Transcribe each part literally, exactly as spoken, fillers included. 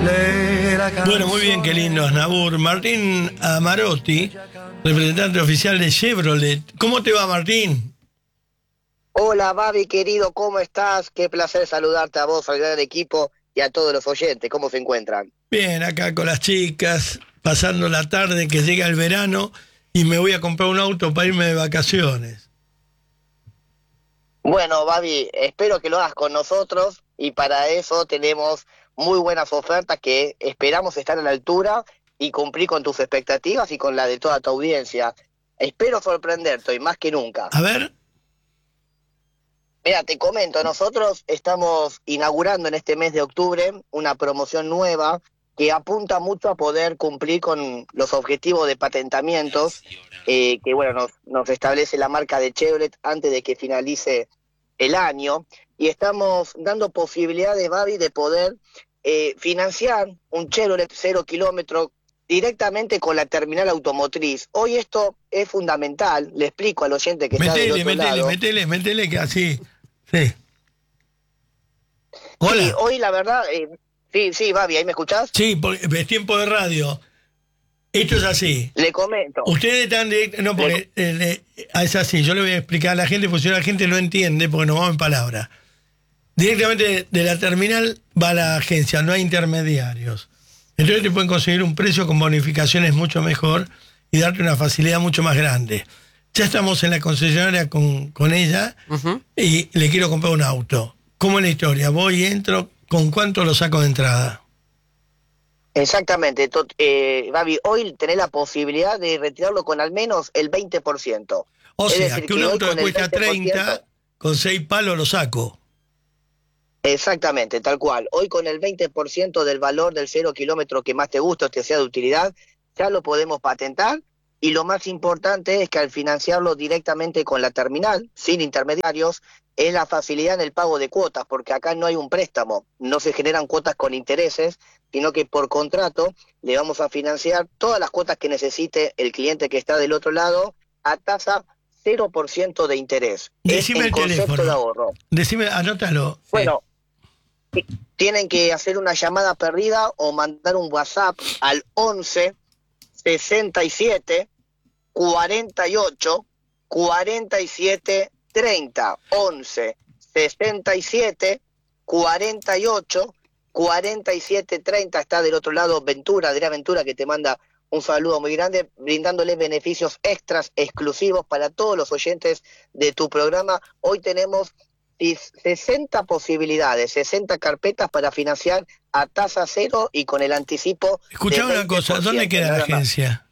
Bueno, muy bien, qué lindo, Asnabur. Martín Amarotti, representante oficial de Chevrolet. ¿Cómo te va, Martín? Hola, Babi, querido, ¿cómo estás? Qué placer saludarte a vos, al gran equipo y a todos los oyentes. ¿Cómo se encuentran? Bien, acá con las chicas, pasando la tarde, que llega el verano, y me voy a comprar un auto para irme de vacaciones. Bueno, Babi, espero que lo hagas con nosotros y para eso tenemos muy buenas ofertas que esperamos estar a la altura y cumplir con tus expectativas y con la de toda tu audiencia. Espero sorprenderte hoy más que nunca. A ver. Mira, te comento, nosotros estamos inaugurando en este mes de octubre una promoción nueva que apunta mucho a poder cumplir con los objetivos de patentamientos eh, que bueno nos, nos establece la marca de Chevrolet antes de que finalice el año, y estamos dando posibilidades, Babi, de poder eh, financiar un Chevrolet cero kilómetro directamente con la terminal automotriz. Hoy esto es fundamental, le explico al oyente que está del Metele, otro metele, lado. metele, metele, que así. Sí. Sí, Hola. hoy la verdad, eh, sí, sí, Babi, ¿ahí me escuchás? Sí, porque es tiempo de radio. Esto es así. Le comento. Ustedes están directos, no, porque eh, eh, es así, yo le voy a explicar a la gente, porque si no la gente no entiende, porque nos vamos en palabras. Directamente de, de la terminal va a la agencia, no hay intermediarios. Entonces te pueden conseguir un precio con bonificaciones mucho mejor y darte una facilidad mucho más grande. Ya estamos en la concesionaria con, con ella uh-huh. y le quiero comprar un auto. ¿Cómo es la historia? Voy, entro, ¿con cuánto lo saco de entrada? Exactamente, tot, eh, Babi, hoy tenés la posibilidad de retirarlo con al menos el veinte por ciento. O es sea, decir, que un que auto que cuesta veinte por ciento, treinta, con seis palos lo saco. Exactamente, tal cual. Hoy con el veinte por ciento del valor del cero kilómetro que más te gusta o te sea de utilidad, ya lo podemos patentar, y lo más importante es que al financiarlo directamente con la terminal, sin intermediarios, es la facilidad en el pago de cuotas, porque acá no hay un préstamo, no se generan cuotas con intereses, sino que por contrato le vamos a financiar todas las cuotas que necesite el cliente que está del otro lado a tasa cero por ciento de interés. Decime es el, el concepto teléfono. de ahorro. Decime, anótalo. Bueno, sí. Tienen que hacer una llamada perdida o mandar un WhatsApp al once sesenta y siete cuarenta y ocho cuarenta y siete treinta. once sesenta y siete cuarenta y ocho cuarenta y siete treinta. Está del otro lado Ventura, Adrián Ventura, que te manda un saludo muy grande, brindándole beneficios extras exclusivos para todos los oyentes de tu programa. Hoy tenemos sesenta posibilidades, sesenta carpetas para financiar a tasa cero y con el anticipo. Escuchá una cosa, ¿dónde queda la agencia?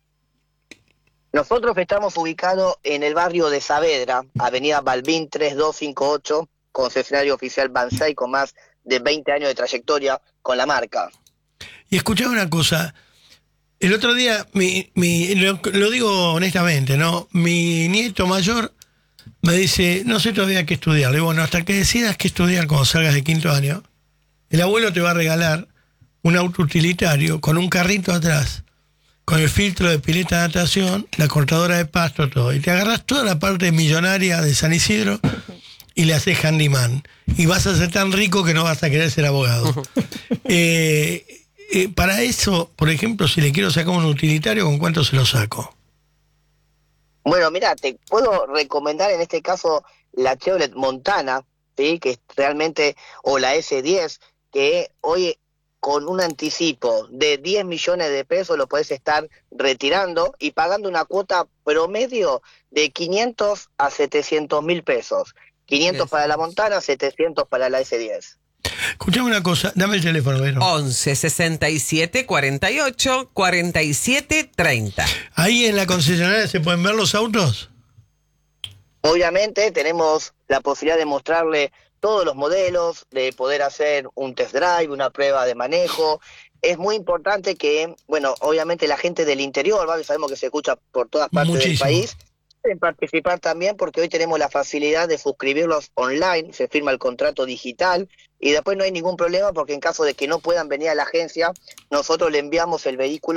Nosotros estamos ubicados en el barrio de Saavedra, avenida Balbín tres dos cinco ocho, concesionario oficial Banzai con más de veinte años de trayectoria con la marca. Y escuchá una cosa, el otro día, mi, mi, lo, lo digo honestamente, ¿no? Mi nieto mayor me dice, no sé todavía qué estudiar. Le digo, bueno, hasta que decidas qué estudiar cuando salgas de quinto año, el abuelo te va a regalar un auto utilitario con un carrito atrás, con el filtro de pileta de natación, la cortadora de pasto, todo. Y te agarras toda la parte millonaria de San Isidro y le haces handyman. Y vas a ser tan rico que no vas a querer ser abogado. eh, eh, para eso, por ejemplo, si le quiero sacar un utilitario, ¿con cuánto se lo saco? Bueno, mira, te puedo recomendar en este caso la Chevrolet Montana, ¿sí? Que es realmente, o la ese diez, que hoy con un anticipo de diez millones de pesos lo podés estar retirando y pagando una cuota promedio de quinientos a setecientos mil pesos. quinientos para la Montana, setecientos para la ese diez. Escuchame una cosa, dame el teléfono, Vero. once sesenta y siete cuarenta y ocho cuarenta y siete treinta. ¿Ahí en la concesionaria se pueden ver los autos? Obviamente tenemos la posibilidad de mostrarle todos los modelos, de poder hacer un test drive, una prueba de manejo. Es muy importante que, bueno, obviamente la gente del interior, ¿vale? Sabemos que se escucha por todas partes Muchísimo. del país, pueden participar también porque hoy tenemos la facilidad de suscribirlos online, se firma el contrato digital y después no hay ningún problema porque en caso de que no puedan venir a la agencia, nosotros le enviamos el vehículo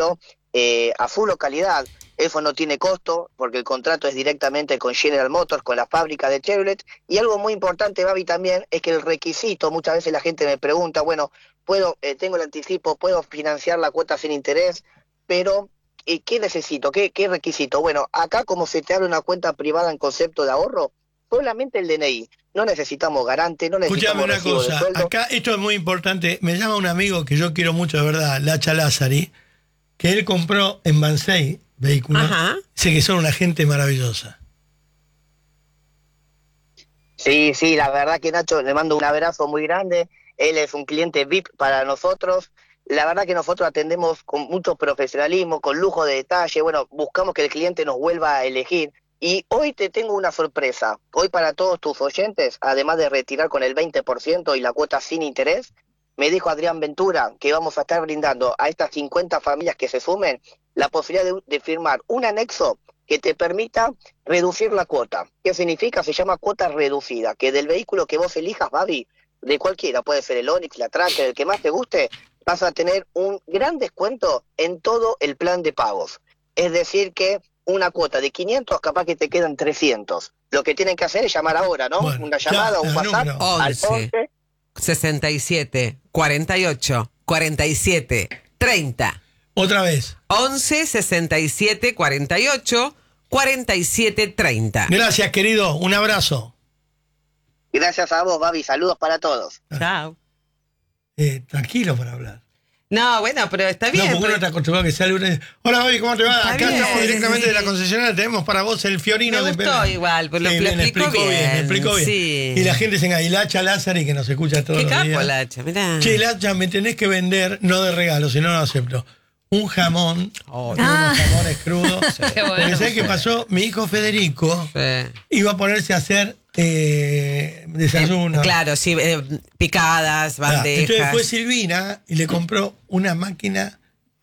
eh, a full calidad. Eso no tiene costo porque el contrato es directamente con General Motors, con la fábrica de Chevrolet. Y algo muy importante, Babi, también es que el requisito, muchas veces la gente me pregunta, bueno, puedo, eh, tengo el anticipo, puedo financiar la cuota sin interés, pero eh, ¿qué necesito? ¿Qué, ¿Qué requisito? Bueno, acá como se te abre una cuenta privada en concepto de ahorro, solamente el D N I. No necesitamos garante, no necesitamos Escuchame una recibo de cosa, sueldo. acá esto es muy importante. Me llama un amigo que yo quiero mucho, de verdad, Lacha Lázari, que él compró en Bansei vehículos. Ajá. Sé que son una gente maravillosa. Sí, sí, la verdad que Nacho, le mando un abrazo muy grande. Él es un cliente V I P para nosotros. La verdad que nosotros atendemos con mucho profesionalismo, con lujo de detalle. Bueno, buscamos que el cliente nos vuelva a elegir. Y hoy te tengo una sorpresa. Hoy para todos tus oyentes, además de retirar con el veinte por ciento y la cuota sin interés, me dijo Adrián Ventura que vamos a estar brindando a estas cincuenta familias que se sumen la posibilidad de, de firmar un anexo que te permita reducir la cuota. ¿Qué significa? Se llama cuota reducida, que del vehículo que vos elijas, Babi, de cualquiera, puede ser el Onix, la Tracker, el que más te guste, vas a tener un gran descuento en todo el plan de pagos. Es decir que una cuota de quinientos, capaz que te quedan trescientos. Lo que tienen que hacer es llamar ahora, ¿no? Bueno, una llamada, ya, un el WhatsApp número. al once, once sesenta y siete, cuarenta y ocho, cuarenta y siete, treinta. Otra vez. once, sesenta y siete, cuarenta y ocho, cuarenta y siete, treinta. Gracias, querido. Un abrazo. Gracias a vos, Babi. Saludos para todos. Chao. Eh, tranquilo para hablar. No, bueno, pero está bien. No, porque pero- uno está acostumbrado a que sale una... Hola, Babi, ¿cómo te va? Está Acá bien, estamos directamente sí. de la concesionaria. Tenemos para vos el Fiorino Me de gustó Pérez. igual, pero lo- Sí, lo me explicó bien, me explicó bien. sí. Y la gente se engaña. Y Lacha Lázari, que nos escucha todos Qué los capo, días. Lacha, mirá. Che, Lacha, me tenés que vender, no de regalo, si no, no acepto, un jamón, Oh, tengo Ah. unos jamones crudos. Qué bueno. Porque ¿sabés qué pasó? Mi hijo Federico sí. iba a ponerse a hacer eh, desayuno. Claro, sí, eh, picadas, Ah, bandejas. entonces fue Silvina y le compró una máquina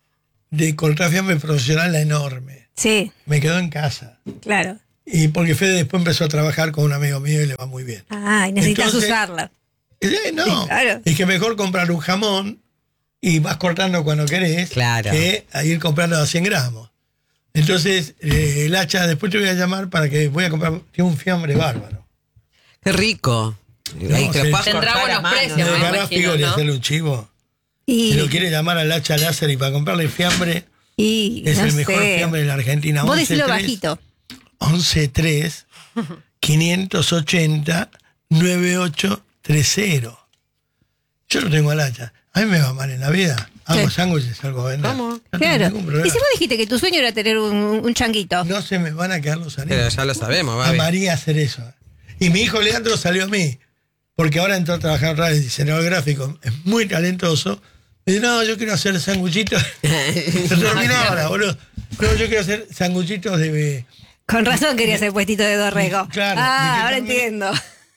de contrafiambre profesional enorme. Sí, Me quedó en casa. claro. Y porque Fede después empezó a trabajar con un amigo mío y le va muy bien. Ah, y necesitas Entonces- usarla. Eh, no, Sí, claro. es que mejor comprar un jamón y vas cortando cuando querés Claro. que a ir comprando a cien gramos. Entonces, eh, el hacha, después te voy a llamar para que voy a comprar, tiene un fiambre bárbaro. Qué rico. No, Ay, que lo sí. puedas Tendrá cortar a buenos mano, precios, Me ¿no? me dejará imagino, Figo y ¿no? hacerle un chivo. Y, Si lo quiere llamar al hacha láser y para comprarle fiambre, y es no el mejor sé. fiambre de la Argentina. Vos once decilo tres, bajito. once tres, quinientos ochenta, noventa y ocho treinta. Yo lo tengo al hacha. A mí me va mal en la vida. Hago Sí. sándwiches, salgo a vender. ¿Cómo? No tengo Claro. ningún problema. Y si vos dijiste que tu sueño era tener un, un changuito. No se me van a quedar los Pero anillos. ya lo sabemos, Babi. Amaría hacer eso. Y mi hijo Leandro salió a mí, porque ahora entró a trabajar otra vez, diseñador gráfico, es muy talentoso. Me dice, no, yo quiero hacer sanguchitos. Se terminó ahora, boludo. No, yo quiero hacer sanguchitos de... Con razón querías el puestito de Dorrego. Claro, Ah, dije ahora también- entiendo.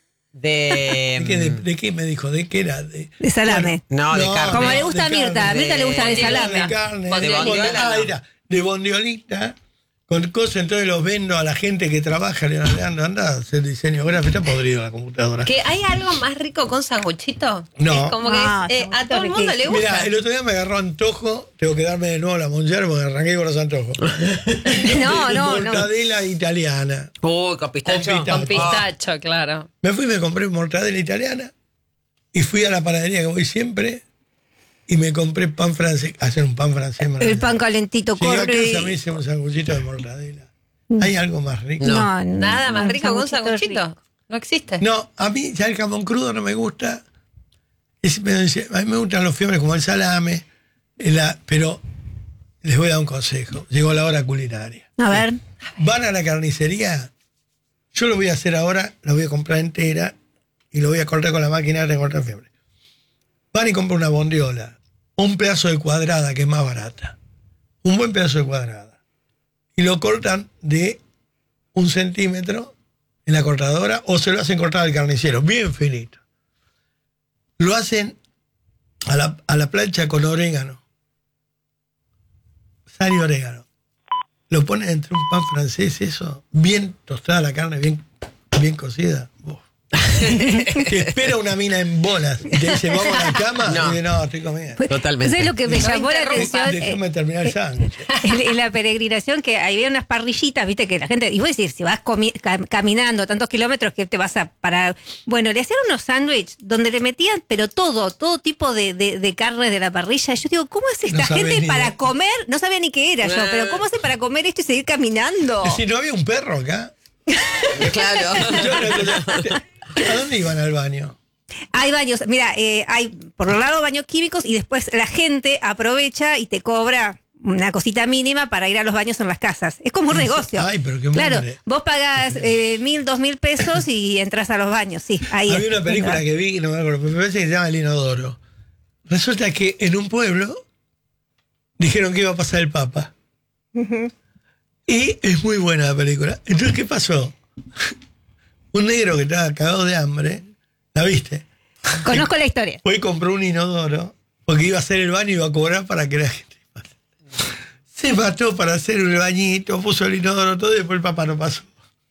De. ¿De qué, de, de qué me dijo? ¿De qué era? De, De salame. No, de No, carne. Como le de gusta a Mirta. A carne, Mirta le gusta de- el de salame. carne, de, Bondiola, bondiola, ah, no. era, de bondiolita, con cosas, entonces los vendo a la gente que trabaja, le digo, anda, anda a hacer diseño gráfico, está podrido la computadora. ¿Que hay algo más rico con sanguchito? No. Es como que Ah, es, eh, a todo el mundo le sanguchito gusta. Mira, el otro día me agarró antojo, tengo que darme de nuevo la Moncher porque arranqué con los antojos. No, no, no. Mortadela italiana. Uy, con pistacho. Con Con pistacho, claro. Me fui y me compré mortadela italiana y fui a la panadería que voy siempre y me compré pan francés, hacer un pan francés. El maravilloso. pan calentito Llegué a corre. casa, me hice un sanguchito de mortadela. ¿Hay algo más rico? No, no, Nada más no, rico que un sanguchito sanguchito. No existe. No, a mí ya el jamón crudo no me gusta. Es- me dice, a mí me gustan los fiambres como el salame, la- pero les voy a dar un consejo. Llegó la hora culinaria. A ver. Van a la carnicería, yo lo voy a hacer ahora, la voy a comprar entera y lo voy a cortar con la máquina de cortar fiambre. Van y compran una bondiola, un pedazo de cuadrada que es más barata, un buen pedazo de cuadrada, y lo cortan de un centímetro en la cortadora o se lo hacen cortar al carnicero, bien finito. Lo hacen a la, a la plancha con orégano, sal y orégano. Lo ponen entre un pan francés, eso, bien tostada la carne, bien, bien cocida. Uf. Te espera una mina en bolas y te dice, vamos a la cama. No. Y dice, no, estoy comiendo. Pues, Totalmente. ¿sabes lo que me No llamó la interrumpa. atención? Déjame terminar el sándwich. en, en la peregrinación, que ahí había unas parrillitas, viste, que la gente, y vos decís, si vas comi- cam- caminando tantos kilómetros, que te vas a parar. Bueno, le hacían unos sándwiches donde le metían, pero todo, todo tipo de, de, de carne de la parrilla. Y yo digo, ¿cómo hace esta No sabés gente ni para idea. comer? No sabía ni qué era yo, Ah. pero ¿cómo hace para comer esto y seguir caminando? Es decir, ¿no había un perro acá? Claro. Yo no- ¿A dónde iban al baño? Hay baños, mira, eh, hay por un lado baños químicos y después la gente aprovecha y te cobra una cosita mínima para ir a los baños en las casas. Es como un negocio. Ay, pero qué Claro, madre. vos pagás eh, mil, dos mil pesos y entras a los baños, sí. Ahí Había es. una película que vi, no me acuerdo, me parece que se llama El Inodoro. Resulta que en un pueblo dijeron que iba a pasar el Papa. Y es muy buena la película. Entonces, ¿qué pasó? Un negro que estaba cagado de hambre, ¿la viste? Conozco la historia. Fue y compró un inodoro porque iba a hacer el baño y iba a cobrar para que la gente pase. Se mató para hacer el bañito, puso el inodoro todo y después el Papa no pasó.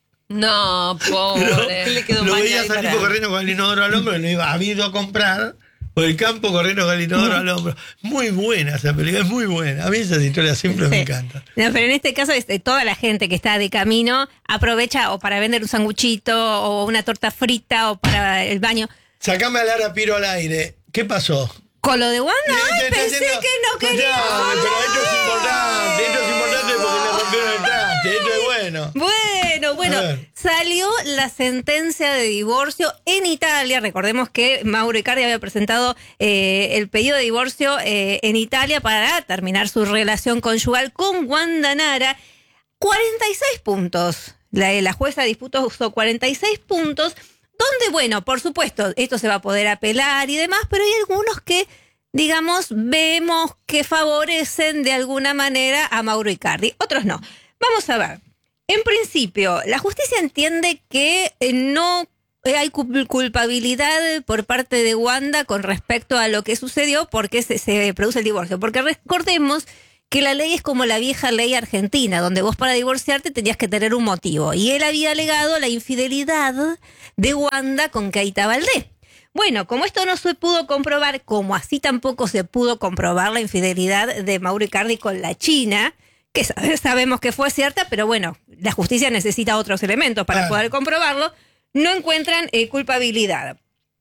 No, pobre. Le quedó Lo mal veías ahí al para- tipo corriendo con el inodoro al hombro y lo iba habido a comprar por el campo corriendo con el inodoro al hombro. Muy buena esa película, es muy buena. A mí esas historias siempre me Sí. encantan. No, pero en este caso es de toda la gente que está de camino aprovecha o para vender un sanguchito o una torta frita o para el baño. Sacame a Lara Piro al aire. ¿Qué pasó? Con lo de Wanda, Te ay, está pensé haciendo- que no quería. Escuchame, pero esto es importante, esto es importante porque le rompieron el traste, esto es bueno. Bueno, bueno, A ver. salió la sentencia de divorcio en Italia. Recordemos que Mauro Icardi había presentado eh, el pedido de divorcio eh, en Italia para terminar su relación conyugal con Wanda Nara. cuarenta y seis puntos. La, la jueza dispuso usó cuarenta y seis puntos, donde, bueno, por supuesto, esto se va a poder apelar y demás, pero hay algunos que, digamos, vemos que favorecen de alguna manera a Mauro Icardi. Otros no. Vamos a ver. En principio, la justicia entiende que eh, no eh, hay cul- culpabilidad por parte de Wanda con respecto a lo que sucedió porque se, se produce el divorcio. Porque recordemos que la ley es como la vieja ley argentina, donde vos para divorciarte tenías que tener un motivo. Y él había alegado la infidelidad de Wanda con Keita Valdés. Bueno, como esto no se pudo comprobar, como así tampoco se pudo comprobar la infidelidad de Mauro Icardi con la China, que sabe- sabemos que fue cierta, pero bueno, la justicia necesita otros elementos para Claro. poder comprobarlo, no encuentran eh, culpabilidad.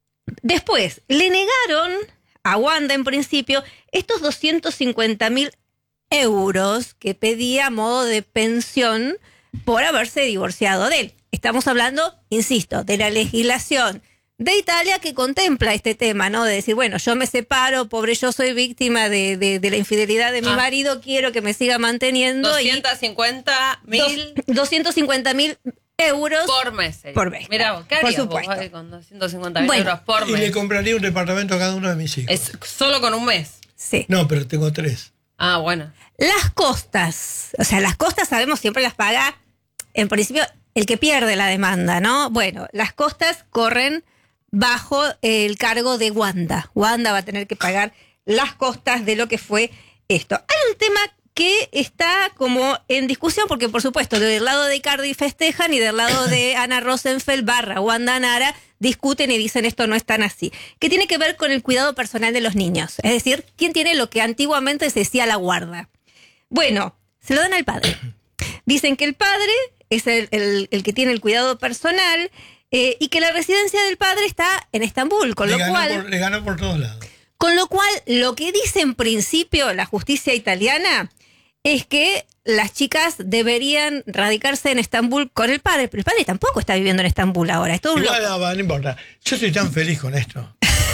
Después, le negaron a Wanda en principio estos doscientos cincuenta mil euros que pedía a modo de pensión por haberse divorciado de él. Estamos hablando, insisto, de la legislación de Italia que contempla este tema, ¿no? De decir, bueno, yo me separo, pobre, yo soy víctima de, de, de la infidelidad de mi Ah. marido, quiero que me siga manteniendo doscientos cincuenta y mil dos- doscientos cincuenta mil euros por mes. sería. Por mes. Mira vos, ¿qué Por harías vos, supuesto. eh, con doscientos cincuenta mil Bueno. euros por Y le mes? compraría un departamento a cada uno de mis hijos. Es solo con un mes. Sí. No, pero tengo tres. Ah, bueno. Las costas, o sea, las costas sabemos siempre las paga, en principio, el que pierde la demanda, ¿no? Bueno, las costas corren bajo el cargo de Wanda. Wanda va a tener que pagar las costas de lo que fue esto. Hay un tema que está como en discusión, porque por supuesto, del lado de Icardi festejan y del lado de Ana Rosenfeld barra Wanda Nara discuten y dicen esto no es tan así. Que tiene que ver con el cuidado personal de los niños. Es decir, ¿quién tiene lo que antiguamente se decía la guarda? Bueno, se lo dan al padre. Dicen que el padre es el, el- el que tiene el cuidado personal eh, y que la residencia del padre está en Estambul, con le, lo ganó cual... por, le ganó por todos lados. Con lo cual, lo que dice en principio la justicia italiana es que las chicas deberían radicarse en Estambul con el padre, pero el padre tampoco está viviendo en Estambul ahora. Es todo un Igual, loco. no, no importa. Yo estoy tan feliz con esto.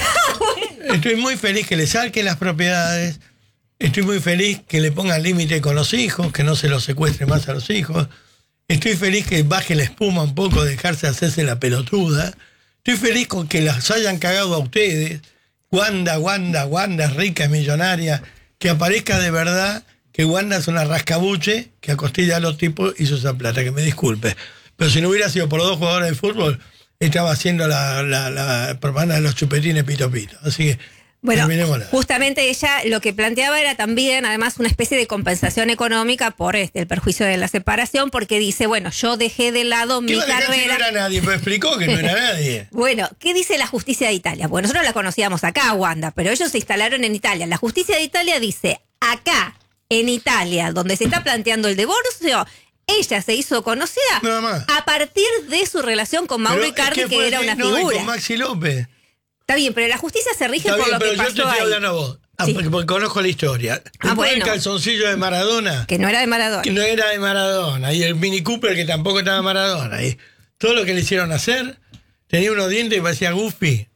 Estoy muy feliz que le saquen las propiedades. Estoy muy feliz que le pongan límite con los hijos, que no se los secuestre más a los hijos. Estoy feliz que baje la espuma un poco, dejarse hacerse la pelotuda. Estoy feliz con que las hayan cagado a ustedes. Wanda, Wanda, Wanda, rica, millonaria. Que aparezca de verdad que Wanda es una rascabuche que acostilla a los tipos y hizo esa plata, que me disculpe. Pero si no hubiera sido por los dos jugadores de fútbol, estaba haciendo la, la, la propaganda de los chupetines Pito Pito. Así que Bueno, Terminémosla. justamente ella lo que planteaba era también, además, una especie de compensación económica por este, el perjuicio de la separación, porque dice, bueno, yo dejé de lado mi ¿Qué va a dejar si carrera. no era nadie? Pero explicó que no era nadie. Bueno, ¿qué dice la justicia de Italia? Bueno, nosotros la conocíamos acá, Wanda, pero ellos se instalaron en Italia. La justicia de Italia dice, acá, en Italia, donde se está planteando el divorcio, ella se hizo conocida Nada más. a partir de su relación con Mauro Pero Icardi, es que, fue era así, una no, y figura. con Maxi López. Está bien, pero la justicia se rige Está por bien, lo pero que yo te pasó estoy ahí. hablando a vos. Ah, Sí. porque, porque conozco la historia. Ah, Después bueno. el calzoncillo de Maradona, Que no era de Maradona. que no era de Maradona, y el Mini Cooper, que tampoco estaba de Maradona. Y todo lo que le hicieron hacer, tenía unos dientes que parecía Goofy.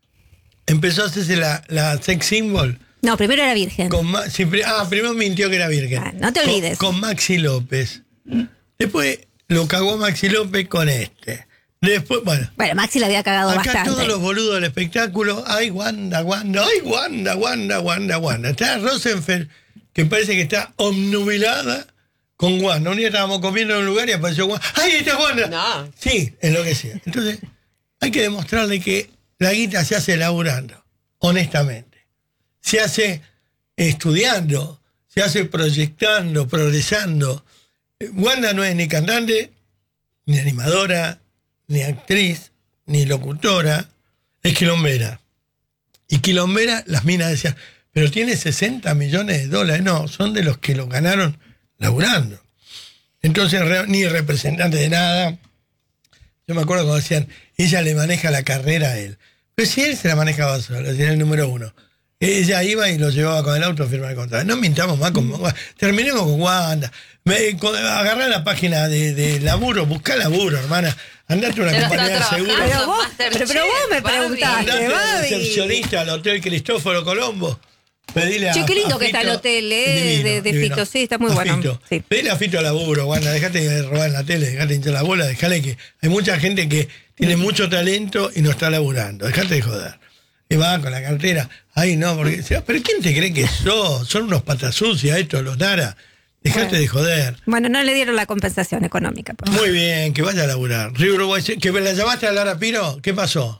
Empezó a hacerse la, la sex symbol. No, primero era virgen. Con Ma- sí, pri- ah, primero mintió que era virgen. Ah, no te Con- olvides. Con, Maxi López. Después lo cagó Maxi López con este. Después, bueno. Bueno, Maxi la había cagado Acá bastante. todos los boludos del espectáculo, ay, Wanda, Wanda, ay, Wanda, Wanda, Wanda, Wanda. Está Rosenfeld, que parece que está omnubilada con Wanda. Un día estábamos comiendo en un lugar y apareció Wanda. ¡Ay, esta es Wanda! No. Sí, enloquecida. Entonces, hay que demostrarle que la guita se hace laburando, honestamente. Se hace estudiando, se hace proyectando, progresando. Eh, Wanda no es ni cantante, ni animadora, ni actriz, ni locutora, es quilombera. Y quilombera, las minas decían, pero tiene sesenta millones de dólares. No, son de los que lo ganaron laburando. Entonces, re- ni representante de nada. Yo me acuerdo cuando decían, ella le maneja la carrera a él. Pero si él se la manejaba solo, era el número uno. Ella iba y lo llevaba con el auto a firmar el contrato. No mintamos más con Wanda. Terminemos con Wanda. Me, con, agarrá la página de, de laburo, buscá laburo, hermana. Andate a una Pero está compañía de trabajando. seguro. Pero vos, Masterchef, pero, pero vos me Babi. preguntaste, Andate a la Babi. recepcionista al Hotel Cristóforo Colombo. Pedile a, Che, qué lindo a que está el Fito. hotel, eh, de- de divino. Fito. Sí, está muy A bueno. Fito. Sí. Pedile a Fito a laburo, Wanda. Dejate de robar en la tele, dejate de hinchar la bola, dejale que hay mucha gente que tiene mucho talento y no está laburando. Dejate de joder. Y va con la cartera. Ay, no, porque. ¿Pero quién te cree que sos? Son unos patas sucias estos, los Nara. Dejate Bueno. de joder. Bueno, no le dieron la compensación económica. pues. Muy bien, que vaya a laburar. Río Uruguay, ¿que me la llamaste a Lara Piro? ¿Qué pasó?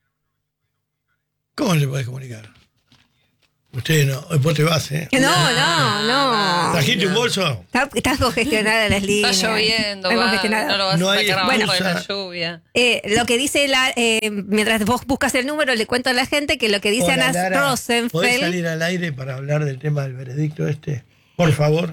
¿Cómo le podés comunicar? Usted no, después te vas, ¿eh? No, no, no. ¿Trajiste un bolso? Está, está congestionada las líneas. Está lloviendo, Está Babi, congestionada. no lo vas No a hay sacar abajo de la excusa. lluvia. Eh, lo que dice la, eh, mientras vos buscas el número, le cuento a la gente que lo que dice Hola, Ana Lara, ¿podés Rosenfeld salir al aire para hablar del tema del veredicto este? Por favor.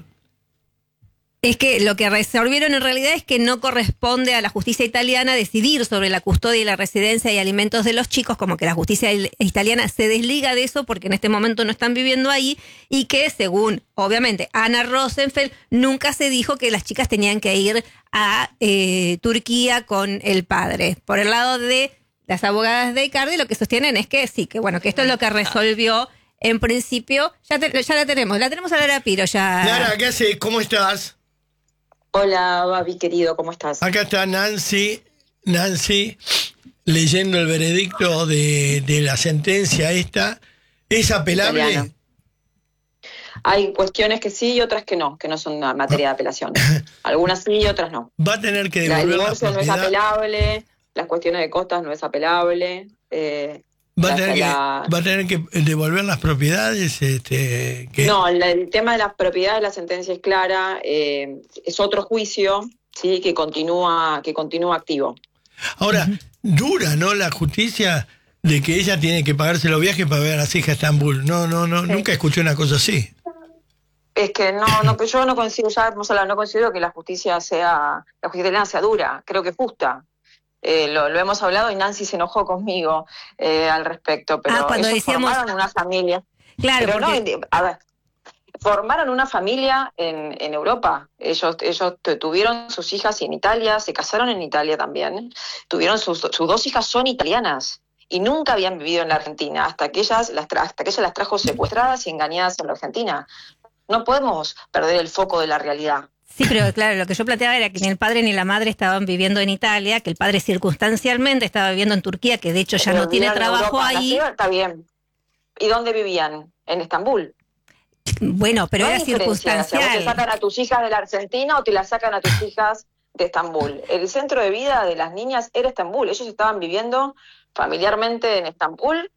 es que lo que resolvieron en realidad es que no corresponde a la justicia italiana decidir sobre la custodia y la residencia y alimentos de los chicos, como que la justicia il- italiana se desliga de eso porque en este momento no están viviendo ahí, y que según, obviamente, Ana Rosenfeld, nunca se dijo que las chicas tenían que ir a eh, Turquía con el padre. Por el lado de las abogadas de Icardi, lo que sostienen es que sí, que bueno, que esto es lo que resolvió en principio. Ya, te- ya la tenemos, la tenemos a Lara Piro ya. Lara, ¿qué haces? ¿Cómo estás? Hola, Babi, querido, ¿cómo estás? Acá está Nancy, Nancy, leyendo el veredicto de, de la sentencia esta. ¿Es apelable? Italiana. Hay cuestiones que sí y otras que no, que no son una materia de apelación. Algunas sí y otras no. Va a tener que La- El devolver la divorcio no es propiedad. apelable, las cuestiones de costas no es apelable. eh, Va a, la- tener que, la- va a tener que devolver las propiedades. Este, que, No, la- el tema de las propiedades, la sentencia es clara, eh, es otro juicio, sí, que continúa, que continúa activo. Ahora, dura, ¿no? La justicia de que ella tiene que pagarse los viajes para ver a las hijas a Estambul. No, no, no, nunca escuché una cosa así. Es que no, no, que yo no considero, ya hemos hablado, no considero que la justicia sea, la justicia italiana sea dura, creo que es justa. Eh, lo, lo hemos hablado y Nancy se enojó conmigo eh, al respecto, pero Ah, cuando ellos decíamos- formaron una familia. Claro, Pero no, porque- a ver, formaron una familia en, en Europa. Ellos, ellos tu- tuvieron sus hijas en Italia, se casaron en Italia también. Tuvieron sus, sus dos hijas son italianas y nunca habían vivido en la Argentina hasta que ellas las tra- hasta que ella las trajo secuestradas y engañadas en la Argentina. No podemos perder el foco de la realidad. Sí, pero claro, lo que yo planteaba era que ni el padre ni la madre estaban viviendo en Italia, que el padre circunstancialmente estaba viviendo en Turquía, que de hecho ya Pero no tiene vivían en trabajo Europa, ahí. nació, está bien. ¿Y dónde vivían? En Estambul. Bueno, pero No era hay diferencia, o sea, vos te circunstancial. sacan a tus hijas de la Argentina o te las sacan a tus hijas de Estambul. El centro de vida de las niñas era Estambul. Ellos estaban viviendo familiarmente en Estambul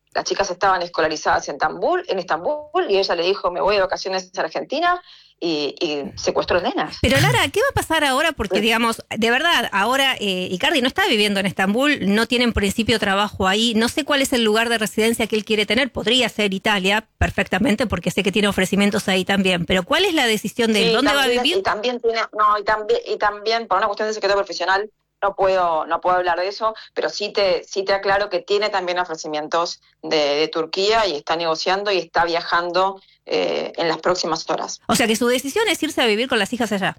Las chicas estaban escolarizadas en Estambul, en Estambul, y ella le dijo, me voy de vacaciones a Argentina, y, y secuestró nenas. Pero Lara, ¿qué va a pasar ahora? Porque, digamos, de verdad, ahora eh, Icardi no está viviendo en Estambul, no tiene en principio trabajo ahí, no sé cuál es el lugar de residencia que él quiere tener, podría ser Italia, perfectamente, porque sé que tiene ofrecimientos ahí también, pero ¿cuál es la decisión de él? Sí, ¿Dónde también, va a vivir? Y también tiene, no, y también, y también, por una cuestión de secreto profesional, no puedo, no puedo hablar de eso, pero sí te, sí te aclaro que tiene también ofrecimientos de, de Turquía y está negociando y está viajando eh, en las próximas horas. O sea que su decisión es irse a vivir con las hijas allá.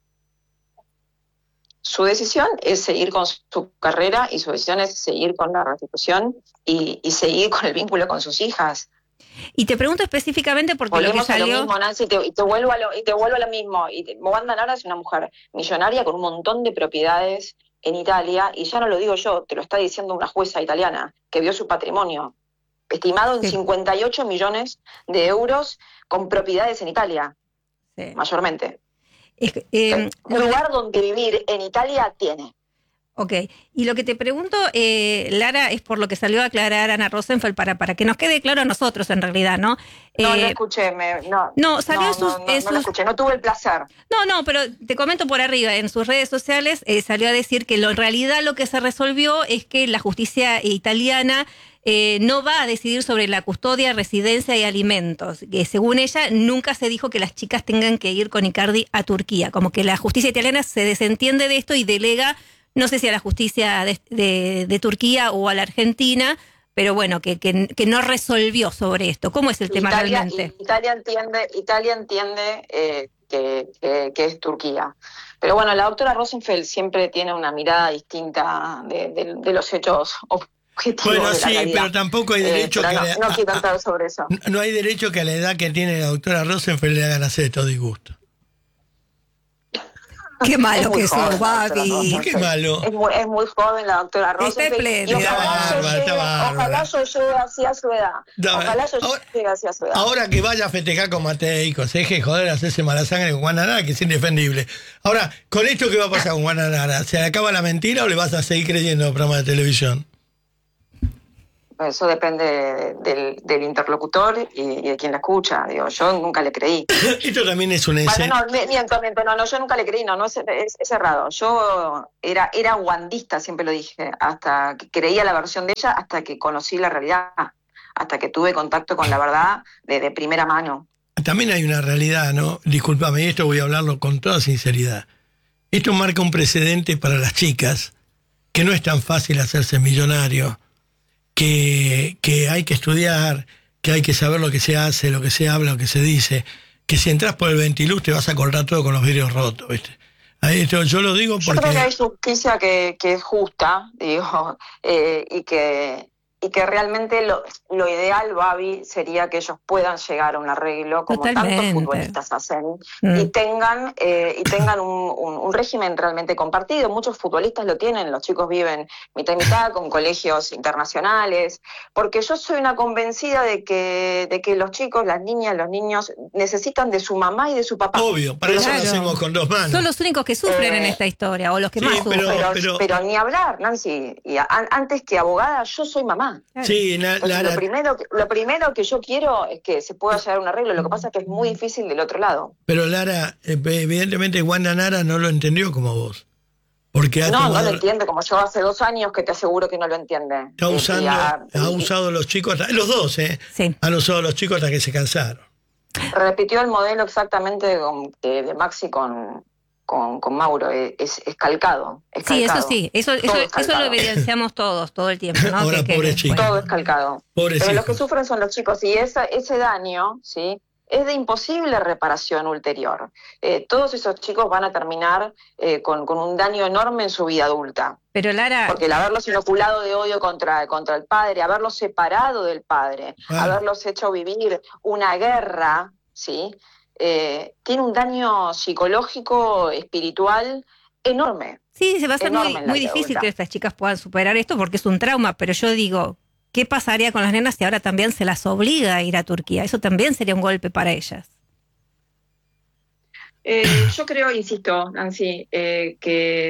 Su decisión es seguir con su carrera y su decisión es seguir con la restitución y, y seguir con el vínculo con sus hijas. Y te pregunto específicamente porque Volvemos lo que salió... a lo mismo, Nancy, y te, y te vuelvo a lo, y te vuelvo a lo mismo. Y te, Wanda Nara es una mujer millonaria con un montón de propiedades en Italia, y ya no lo digo yo, te lo está diciendo una jueza italiana que vio su patrimonio, estimado en Sí. cincuenta y ocho millones de euros con propiedades en Italia, Sí. mayormente. Es que, eh, Un lugar donde vivir en Italia tiene. Ok, y lo que te pregunto, eh, Lara, es por lo que salió a aclarar Ana Rosenfeld, para, para que nos quede claro a nosotros en realidad, ¿no? No, Eh, no escuché, me, no, no, salió no, en sus- no, no, en no sus- lo escuché, no tuve el placer. No, no, pero te comento por arriba, en sus redes sociales eh, salió a decir que lo, en realidad lo que se resolvió es que la justicia italiana eh, no va a decidir sobre la custodia, residencia y alimentos. Que según ella, nunca se dijo que las chicas tengan que ir con Icardi a Turquía, como que la justicia italiana se desentiende de esto y delega, no sé si a la justicia de, de, de Turquía o a la Argentina, pero bueno, que, que, que no resolvió sobre esto. ¿Cómo es el tema Italia, realmente? Italia entiende, Italia entiende eh, que, que, que es Turquía. Pero bueno, la doctora Rosenfeld siempre tiene una mirada distinta de, de, de los hechos objetivos Bueno, de la sí, realidad. pero tampoco hay derecho Eh, pero que no, le- no a- quiero a- entrar sobre eso. No hay derecho que a la edad que tiene la doctora Rosenfeld le hagan hacer estos disgustos. Qué malo Es muy que joven, sos, la doctora Babi. Rosenfeld. Qué malo. Es muy, es muy joven la doctora Está Rosenfeld. espléndida. Y ojalá Está yo bárbara, llegue, está bárbara. ojalá yo llegue así a su edad. Da- Ojalá yo ahora- llegue así a su edad. Ahora que vaya a festejar con Mateico, se deje de joder, hacerse mala sangre con Juan Nara, que es indefendible. Ahora, con esto, ¿qué va a pasar con Juan Nara? ¿Se le acaba la mentira o le vas a seguir creyendo en programas de televisión? Eso depende de- del, del interlocutor y, y de quien la escucha. Digo, yo nunca le creí. Esto también es un Bueno, escenario. no, mi- miento, miento, no, no, yo nunca le creí, no, no es, es, es errado. Yo era, era wandista, siempre lo dije, hasta que creía la versión de ella, hasta que conocí la realidad, hasta que tuve contacto con la verdad de, de primera mano. También hay una realidad, ¿no? Discúlpame, y esto voy a hablarlo con toda sinceridad. Esto marca un precedente para las chicas, que no es tan fácil hacerse millonario, que, que hay que estudiar, que hay que saber lo que se hace, lo que se habla, lo que se dice, que si entras por el ventiluz te vas a cortar todo con los vidrios rotos, ¿viste? Ahí esto, yo lo digo Yo porque... creo que hay justicia que, que es justa, digo, eh, y que y que realmente lo, lo ideal, Babi, sería que ellos puedan llegar a un arreglo, como Totalmente. tantos futbolistas hacen, Mm. y tengan eh, y tengan un, un, un régimen realmente compartido. Muchos futbolistas lo tienen, los chicos viven mitad y mitad con colegios internacionales, porque yo soy una convencida de que, de que los chicos, las niñas, los niños necesitan de su mamá y de su papá. Obvio, para eso lo Claro. hacemos con dos manos. Son los únicos que sufren Eh, en esta historia, o los que sí, más pero- sufren. Pero, pero- pero ni hablar, Nancy, y a- antes que abogada, yo soy mamá. Claro. Sí, la- Entonces, la- lo, primero, que- lo primero que yo quiero es que se pueda llegar a un arreglo. Lo que pasa es que es muy difícil del otro lado. pero Lara, eh, evidentemente Wanda Nara no lo entendió como vos. Porque ha No, no tomado- lo entiende, como yo hace dos años que te aseguro que no lo entiende. Está Y- y usando, ha- ha y- usado los chicos, hasta- los dos, ¿eh? Sí. Han usado a los chicos hasta que se cansaron. repitió el modelo exactamente con- de, de Maxi con, con, con Mauro. Es, es calcado. Es Sí, eso calcado. sí, eso, Todo eso, es eso lo calcado. evidenciamos todos, todo el tiempo, ¿no? Ahora, pobre chico. Todo es calcado. Pobres Pero los que hijos. sufren son los chicos, y esa, ese daño, ¿sí?, es de imposible reparación ulterior. Eh, todos esos chicos van a terminar eh, con, con un daño enorme en su vida adulta. Pero Lara, Porque el haberlos inoculado de odio contra, contra el padre, haberlos separado del padre, Ah. haberlos hecho vivir una guerra, ¿sí?, Eh, tiene un daño psicológico, espiritual enorme. sí, se va a ser enorme muy, en la muy vida difícil adulta. que estas chicas puedan superar esto porque es un trauma, pero yo digo, ¿qué pasaría con las nenas si ahora también se las obliga a ir a Turquía? Eso también sería un golpe para ellas. Eh, yo creo, insisto, Nancy, eh, que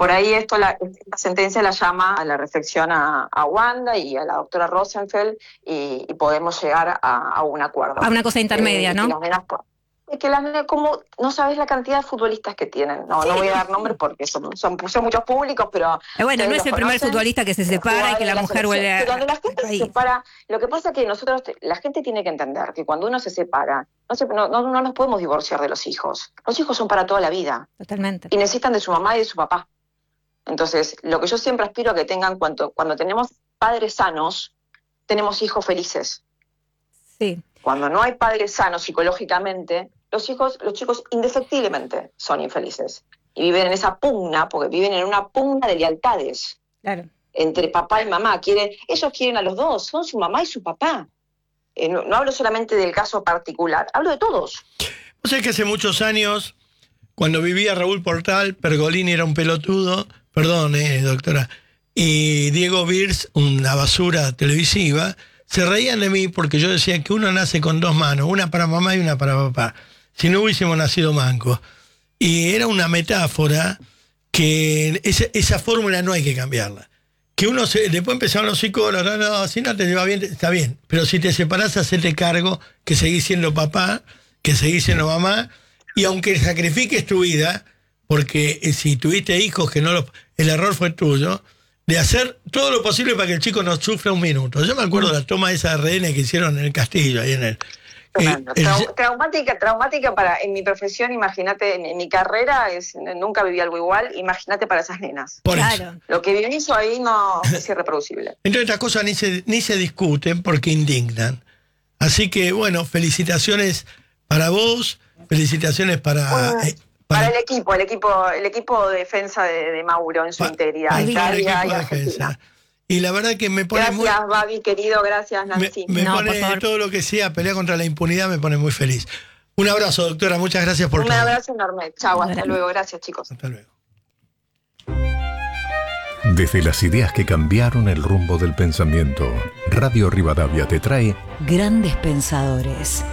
Por ahí esto, la, esta sentencia la llama a la reflexión a, a Wanda y a la doctora Rosenfeld y, y podemos llegar a, a un acuerdo. A una cosa intermedia, eh, ¿no? Que las nenas, es que las nenas, como no sabes la cantidad de futbolistas que tienen. No, sí. no voy a dar nombres porque son, son, son muchos públicos, pero... Eh, bueno, no es el primer futbolista que se separa y que la mujer vuelve a... Pero cuando la gente se separa, lo que pasa es que nosotros, la gente tiene que entender que cuando uno se separa, no, se, no, no, no nos podemos divorciar de los hijos. Los hijos son para toda la vida. Totalmente. Y necesitan de su mamá y de su papá. Entonces, lo que yo siempre aspiro a que tengan, cuando, cuando tenemos padres sanos, tenemos hijos felices. Sí. Cuando no hay padres sanos psicológicamente, los hijos, los chicos indefectiblemente son infelices. Y viven en esa pugna, porque viven en una pugna de lealtades. Claro. Entre papá y mamá. Quieren, ellos quieren a los dos, son su mamá y su papá. Eh, no, no hablo solamente del caso particular, hablo de todos. O sea que hace muchos años, cuando vivía Raúl Portal, Pergolini era un pelotudo, perdón, eh, doctora, y Diego Virs, una basura televisiva, se reían de mí porque yo decía que uno nace con dos manos, una para mamá y una para papá, si no hubiésemos nacido mancos. Y era una metáfora que esa, esa fórmula no hay que cambiarla. Que uno se, después empezaron los psicólogos, no, no, si no te lleva bien, está bien, pero si te separás, hacete cargo que seguís siendo papá, que seguís siendo mamá, y aunque sacrifiques tu vida, porque si tuviste hijos que no los, el error fue tuyo, de hacer todo lo posible para que el chico no sufra un minuto. Yo me acuerdo de la toma esa de rehenes que hicieron en el castillo, ahí en el... Eh, Trau, traumática, traumática para, en mi profesión, imagínate, en, en mi carrera, es, nunca viví algo igual, imagínate para esas nenas. Por claro. eso. Lo que viví eso ahí no es irreproducible. Entonces estas cosas ni se, ni se discuten porque indignan. Así que, bueno, felicitaciones para vos, felicitaciones para... Bueno, eh, para, para el equipo, el equipo, el equipo de defensa de, de Mauro en su pa, integridad. para el Italia equipo y de Argentina. defensa. Y la verdad que me pone Gracias, muy... Babi, querido, gracias, Nancy. Me, me No, pone por favor. todo lo que sea pelear contra la impunidad, me pone muy feliz. Un abrazo, doctora, muchas gracias por Un todo. abrazo enorme. Chao, hasta Gracias. luego. Gracias, chicos. Hasta luego. Desde las ideas que cambiaron el rumbo del pensamiento, Radio Rivadavia te trae Grandes Pensadores.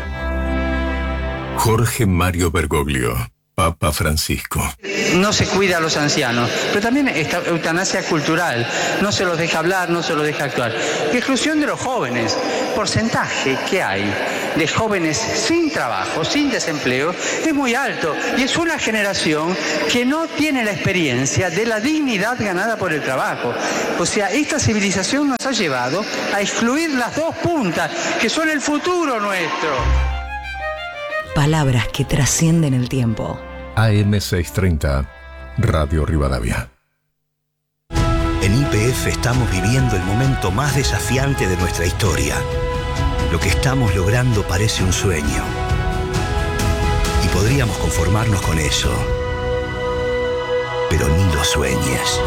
Jorge Mario Bergoglio, Papa Francisco. No se cuida a los ancianos, pero también esta eutanasia cultural, no se los deja hablar, no se los deja actuar. Y exclusión de los jóvenes, porcentaje que hay de jóvenes sin trabajo, sin desempleo, es muy alto y es una generación que no tiene la experiencia de la dignidad ganada por el trabajo. O sea, esta civilización nos ha llevado a excluir las dos puntas, que son el futuro nuestro. Palabras que trascienden el tiempo. A M seiscientos treinta, Radio Rivadavia. En Y P F estamos viviendo el momento más desafiante de nuestra historia. Lo que estamos logrando parece un sueño. Y podríamos conformarnos con eso. Pero ni lo sueñes.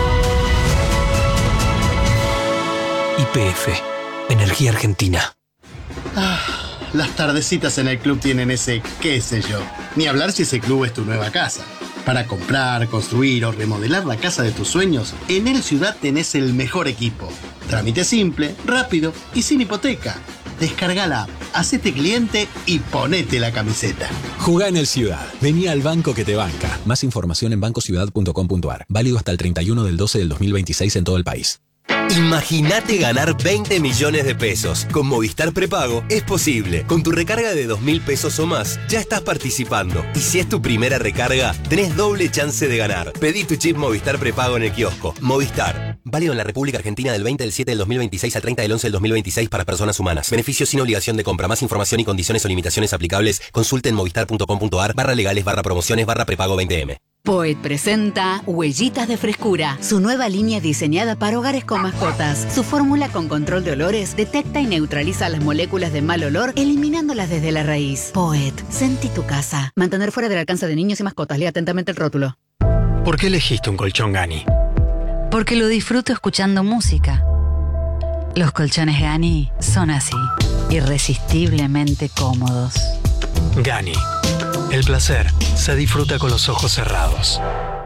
Y P F, Energía Argentina. Ah, las tardecitas en el club tienen ese qué sé yo. Ni hablar si ese club es tu nueva casa. Para comprar, construir o remodelar la casa de tus sueños, en El Ciudad tenés el mejor equipo. Trámite simple, rápido y sin hipoteca. Descarga la app, hacete cliente y ponete la camiseta. Jugá en El Ciudad. Vení al banco que te banca. Más información en banco ciudad punto com punto ar. Válido hasta el treinta y uno del doce del dos mil veintiséis en todo el país. Imagínate ganar veinte millones de pesos. Con Movistar Prepago es posible. Con tu recarga de dos mil pesos o más, ya estás participando. Y si es tu primera recarga, tenés doble chance de ganar. Pedí tu chip Movistar Prepago en el kiosco. Movistar. Válido en la República Argentina del veinte del siete del dos mil veintiséis al treinta del once del dos mil veintiséis para personas humanas. Beneficios sin obligación de compra. Más información y condiciones o limitaciones aplicables. Consulte en movistar punto com punto ar barra legales barra promociones barra prepago veinte eme. Poet presenta Huellitas de Frescura, su nueva línea diseñada para hogares con mascotas. Su fórmula con control de olores detecta y neutraliza las moléculas de mal olor, eliminándolas desde la raíz. Poet, sentí tu casa. Mantener fuera del alcance de niños y mascotas. Lea atentamente el rótulo. ¿Por qué elegiste un colchón Gani? Porque lo disfruto escuchando música. Los colchones Gani son así, irresistiblemente cómodos. Gani. El placer se disfruta con los ojos cerrados.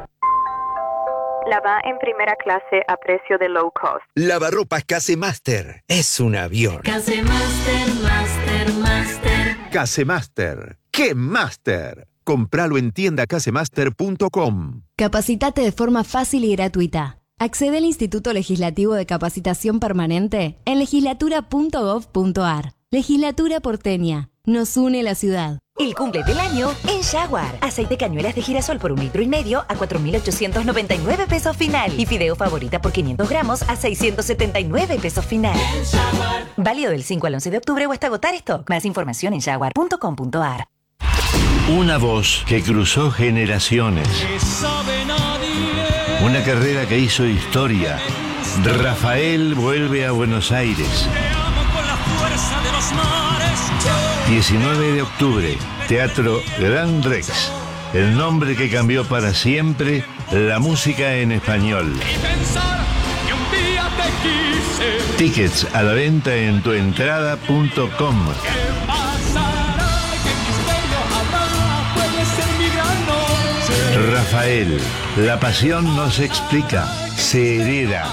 Lava en primera clase a precio de low cost. Lavarropas Casemaster. Es un avión. Casemaster, Master, Master. Casemaster. ¡Qué Master! Compralo en tienda casemaster punto com. Capacitate de forma fácil y gratuita. Accede al Instituto Legislativo de Capacitación Permanente en legislatura punto gov punto ar. Legislatura porteña. Nos une la ciudad. El cumple del año en Jaguar. Aceite cañuelas de girasol por un litro y medio a cuatro mil ochocientos noventa y nueve pesos final. Y fideo favorita por quinientos gramos a seiscientos setenta y nueve pesos final. Válido del cinco al once de octubre o hasta agotar stock. Más información en jaguar punto com punto ar. Una voz que cruzó generaciones. Una carrera que hizo historia. Rafael vuelve a Buenos Aires. diecinueve de octubre, Teatro Gran Rex. El nombre que cambió para siempre la música en español. Tickets a la venta en tuentrada punto com. Rafael, la pasión no se explica, se hereda.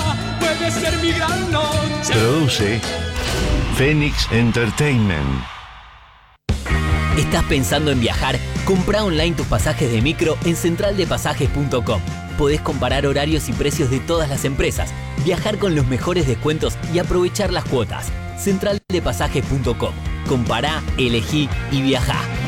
Produce Phoenix Entertainment. ¿Estás pensando en viajar? Compra online tus pasajes de micro en central de pasajes punto com. Podés comparar horarios y precios de todas las empresas, viajar con los mejores descuentos y aprovechar las cuotas. central de pasajes punto com. Compará, elegí y viajá.